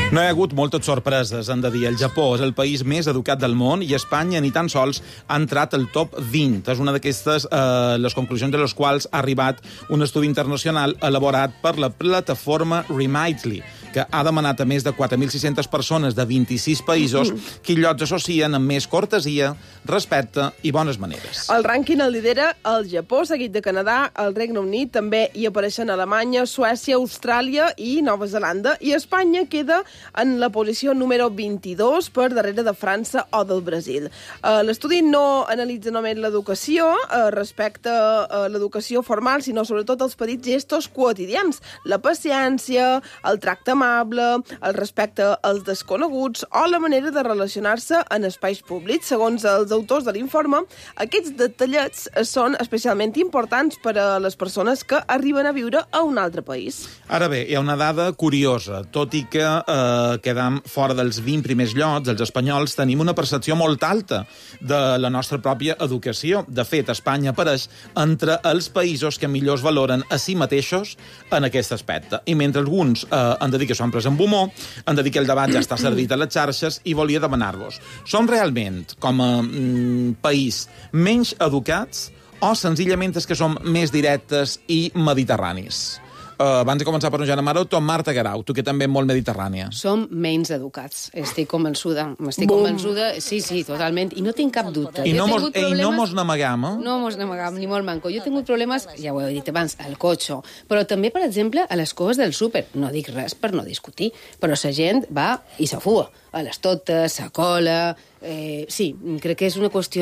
No hi ha hagut moltes sorpreses, han de dir. El Japó és el país més educat del món i Espanya ni tan sols ha entrat al top 20. És una d'aquestes, les conclusions de les quals ha arribat un estudi internacional elaborat per la plataforma Remitly, que ha demanat a més de 4.600 persones de 26 països quins llocs associen amb més cortesia, respecte i bones maneres. El rànquing el lidera el Japó, seguit de Canadà, el Regne Unit, també hi apareixen Alemanya, Suècia, Austràlia i Nova Zelanda, i Espanya queda en la posició número 22 per darrere de França o del Brasil. L'estudi no analitza només l'educació respecte a l'educació formal, sinó sobretot els petits gestos quotidians, la paciència, el tracte amable, el respecte als desconeguts o la manera de relacionar-se en espais públics. Segons els autors de l'informe, aquests detallets són especialment importants per a les persones que arriben a viure a un altre país. Ara bé, hi ha una dada curiosa. Tot i que quedam fora dels 20 primers llocs, els espanyols tenim una percepció molt alta de la nostra pròpia educació. De fet, Espanya apareix entre els països que millor es valoren a si mateixos en aquest aspecte. I mentre alguns han de dir que s'ho han pres amb humor, han de dir que el debat ja està servit a les xarxes, i volia demanar-vos, som realment, com a país, menys educats o senzillament és que som més directes i mediterranis? Abans de començar per un Joan Amaroto, Marta Guerau, tu que també molt mediterrània. Som menys educats, estic convençuda. Convençuda, sí, totalment, i no tinc cap dubte. I no mos n'amagam, eh? No mos n'amagam, ni molt manco. Jo he tingut problemes, ja ho he dit abans, al cotxe, però també, per exemple, a les coves del súper. No dic res per no discutir, però la gent va i s'afua. A les totes, a cola... sí, crec que és una qüestió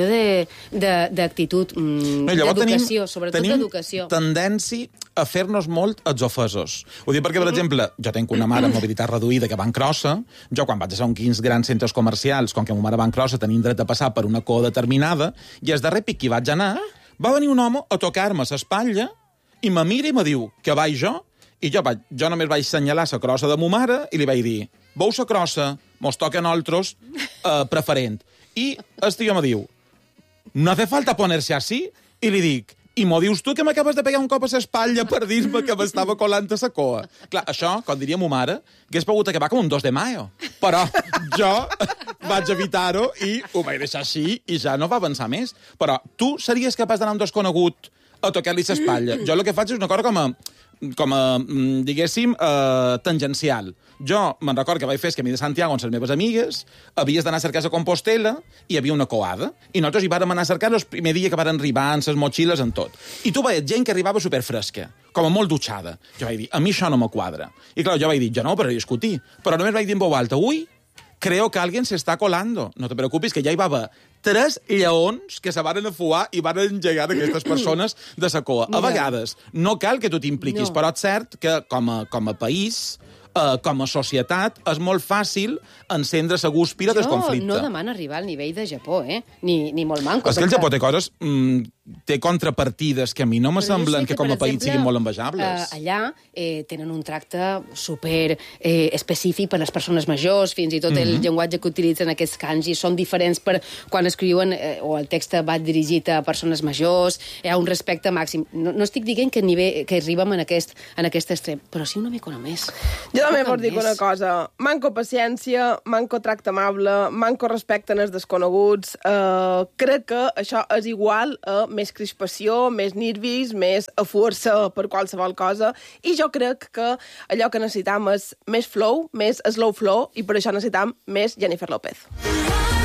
d'actitud, d'educació, sobretot d'educació. Tenim tendència a fer-nos molt els ofesos. Ho dic perquè, per exemple, jo tinc una mare amb mobilitat reduïda que va en crossa. Jo, quan vaig a un quins grans centres comercials, com que ma mare va en crossa, tenim dret a passar per una cua determinada, i el darrer pic que vaig anar, va venir un home a tocar-me l'espatlla i me mira i me diu que vaig jo, i jo només vaig assenyalar la crossa de ma mare i li vaig dir: veus la crossa? Mos toca a nosaltres preferent. I el tio me diu: no hace falta ponerse así. I li dic: i m'ho dius tu que m'acabes de pegar un cop a l'espatlla per dir-me que m'estava colant a la coa? Clar, això, com diria ma mare, hagués pogut acabar com un 2 de maio. Però jo vaig evitar-ho i ho vaig deixar així i ja no va avançar més. Però tu series capaç d'anar a un desconegut a tocar-li l'espatlla? Jo el que faig és una cosa diguéssim, tangencial. Jo me'n record que vaig fer el camí de Santiago amb les meves amigues, havies d'anar a cercar a Compostela i hi havia una coada, i nosaltres hi vàrem anar a cercar el primer dia que varen arribar amb les motxilles, en tot. I tu veies gent que arribava superfresca, com a molt dutxada. Jo vaig dir: a mi això no me quadra. I clar, jo vaig dir: jo no, per discutir. Però només vaig dir en veu alta: ui, creo que alguien se está colando. No te preocupis, que ja hi va haver 3 lleons que se varen afuar i van engegar aquestes persones de la coa. A vegades no cal que tu t'impliquis, però és cert que com a país, com a societat, és molt fàcil encendre la gúspira del conflicte. Jo no demano arribar al nivell de Japó, ni molt manco. És que el Japó té coses... té contrapartides que a mi no me semblen que com a país siguin molt envejables. Allà tenen un tracte super específic per a les persones majors, fins i tot el llenguatge que utilitzen aquests kanji són diferents per quan escriuen, o el text va dirigit a persones majors, hi ha un respecte màxim. No estic dient que arribem en aquest extrem, però sí una mica més. Jo també vols dir una cosa: manco paciència, manco tracte amable, manco respecte en els desconeguts. Crec que això és igual a més crispació, més nervis, més a força per qualsevol cosa, i jo crec que allò que necessitam és més flow, més slow flow, i per això necessitam més Jennifer López.